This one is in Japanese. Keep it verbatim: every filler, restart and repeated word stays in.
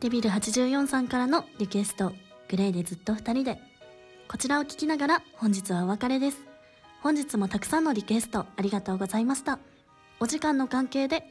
デビルはちじゅうよんさんからのリクエスト、グレイでずっと二人で。こちらを聞きながら本日はお別れです。本日もたくさんのリクエストありがとうございました。お時間の関係で